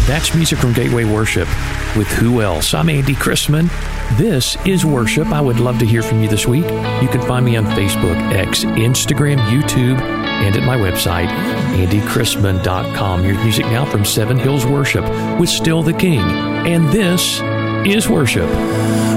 That's music from Gateway Worship. With who else? I'm Andy Chrisman. This is Worship. I would love to hear from you this week. You can find me on Facebook, X, Instagram, YouTube, and at my website, andychrisman.com. Here's music now from Seven Hills Worship with Still the King. And this is Worship.